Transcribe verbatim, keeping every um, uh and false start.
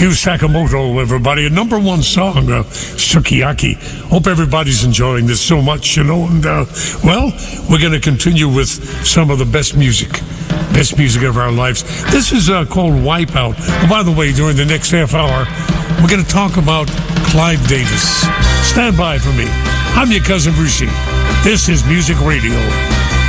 Q Sakamoto, everybody. A number one song, uh, Sukiyaki. Hope everybody's enjoying this so much, you know. And, uh, well, we're going to continue with some of the best music. Best music of our lives. This is uh, called Wipeout. Oh, by the way, during the next half hour, we're going to talk about Clive Davis. Stand by for me. I'm your cousin Brucey. This is Music Radio.